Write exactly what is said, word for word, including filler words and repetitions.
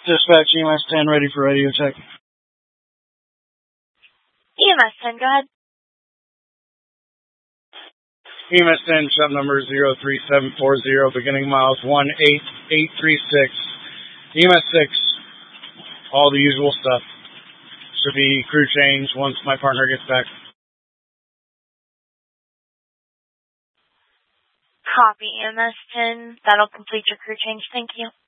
Dispatch E M S ten, ready for radio check. E M S ten, go ahead. E M S ten, shop number zero three seven four zero, beginning miles one eight eight three six. E M S six, all the usual stuff. Should be crew change once my partner gets back. Copy, E M S ten. That'll complete your crew change. Thank you.